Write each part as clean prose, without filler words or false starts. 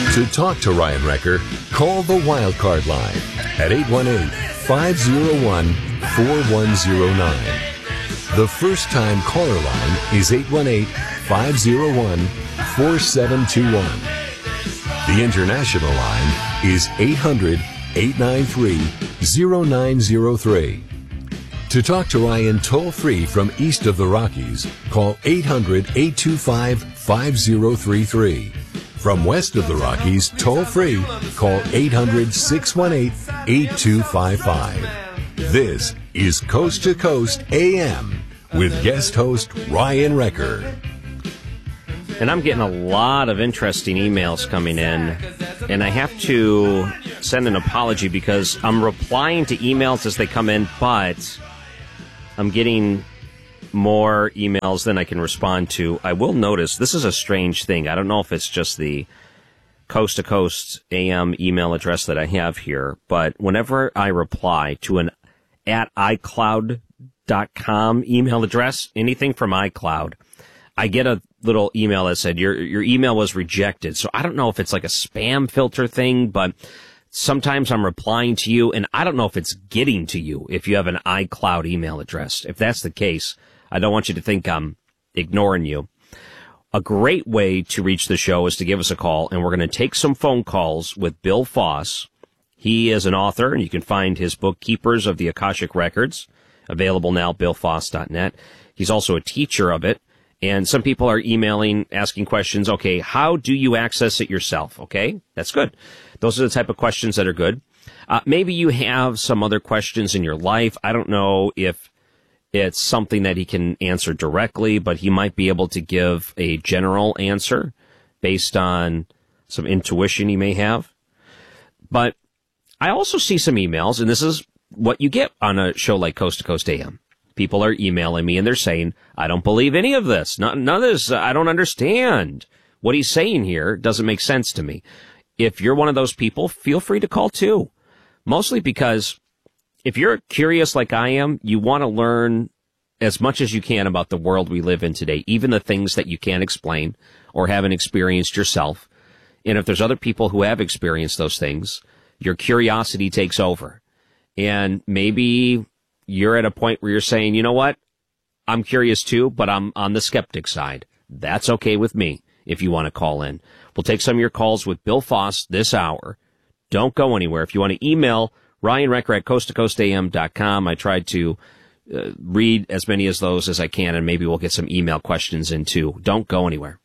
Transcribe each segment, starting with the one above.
To talk to Ryan Wrecker, call the Wildcard line at 818-501-4109. The first-time caller line is 818-501-4721. The international line is 800-893-0903. To talk to Ryan toll-free from east of the Rockies, call 800-825-5033. From west of the Rockies, toll-free, call 800-618-8255. This is Coast to Coast AM with guest host Ryan Wrecker. And I'm getting a lot of interesting emails coming in, and I have to send an apology because I'm replying to emails as they come in, but I'm getting more emails than I can respond to. I will notice this is a strange thing. I don't know if it's just the Coast to Coast AM email address that I have here, but whenever I reply to an at iCloud.com email address, anything from iCloud, I get a little email that said your email was rejected. So I don't know if it's like a spam filter thing, but sometimes I'm replying to you, and I don't know if it's getting to you if you have an iCloud email address. If that's the case, I don't want you to think I'm ignoring you. A great way to reach the show is to give us a call, and we're going to take some phone calls with Bill Foss. He is an author, and you can find his book, Keepers of the Akashic Records, available now at billfoss.net. He's also a teacher of it, and some people are emailing, asking questions. Okay, how do you access it yourself? Okay, that's good. Those are the type of questions that are good. Maybe you have some other questions in your life. I don't know if it's something that he can answer directly, but he might be able to give a general answer based on some intuition he may have. But I also see some emails, and this is what you get on a show like Coast to Coast AM. People are emailing me, and they're saying, I don't believe any of this. None of this. I don't understand. What he's saying here doesn't make sense to me. If you're one of those people, feel free to call too. Mostly because if you're curious like I am, you want to learn as much as you can about the world we live in today, even the things that you can't explain or haven't experienced yourself. And if there's other people who have experienced those things, your curiosity takes over. And maybe you're at a point where you're saying, you know what? I'm curious too, but I'm on the skeptic side. That's okay with me if you want to call in. We'll take some of your calls with Bill Foss this hour. Don't go anywhere. If you want to email Ryan Wrecker at coasttocoastam.com. I tried to read as many of those as I can, and maybe we'll get some email questions in too. Don't go anywhere.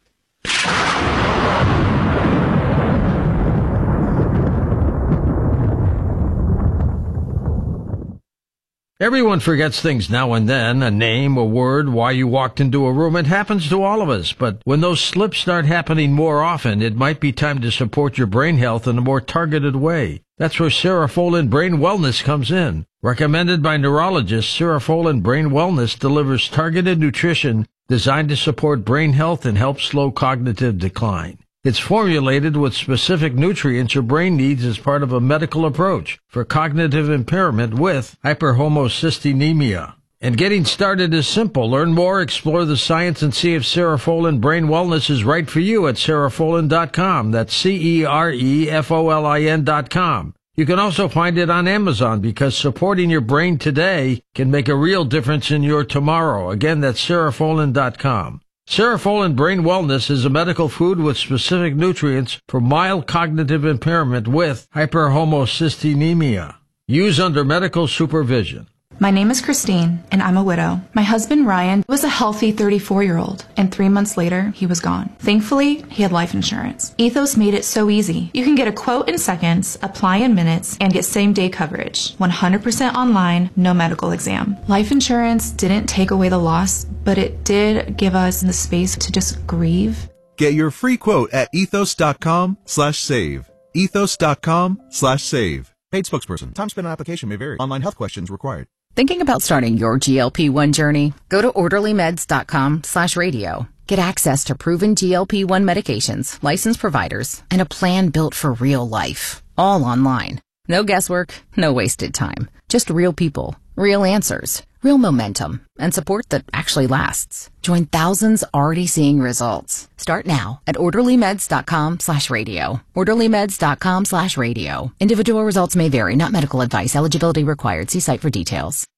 Everyone forgets things now and then, a name, a word, why you walked into a room. It happens to all of us, but when those slips start happening more often, it might be time to support your brain health in a more targeted way. That's where Cerefolin Brain Wellness comes in. Recommended by neurologists, Cerefolin Brain Wellness delivers targeted nutrition designed to support brain health and help slow cognitive decline. It's formulated with specific nutrients your brain needs as part of a medical approach for cognitive impairment with hyperhomocystinemia. And getting started is simple. Learn more, explore the science, and see if Cerefolin Brain Wellness is right for you at Cerefolin.com. That's Cerefolin.com. You can also find it on Amazon because supporting your brain today can make a real difference in your tomorrow. Again, that's Cerefolin.com. Cerefolin Brain Wellness is a medical food with specific nutrients for mild cognitive impairment with hyperhomocystinemia. Use under medical supervision. My name is Christine, and I'm a widow. My husband, Ryan, was a healthy 34-year-old, and 3 months later, he was gone. Thankfully, he had life insurance. Ethos made it so easy. You can get a quote in seconds, apply in minutes, and get same-day coverage. 100% online, no medical exam. Life insurance didn't take away the loss, but it did give us the space to just grieve. Get your free quote at ethos.com/save. Ethos.com/save. Paid spokesperson. Time spent on application may vary. Online health questions required. Thinking about starting your GLP-1 journey? Go to orderlymeds.com/radio. Get access to proven GLP-1 medications, licensed providers, and a plan built for real life. All online. No guesswork, no wasted time. Just real people, real answers, Real momentum and support that actually lasts. Join thousands already seeing results. Start now at orderlymeds.com/radio. orderlymeds.com/radio. Individual results may vary, not medical advice. Eligibility required. See site for details.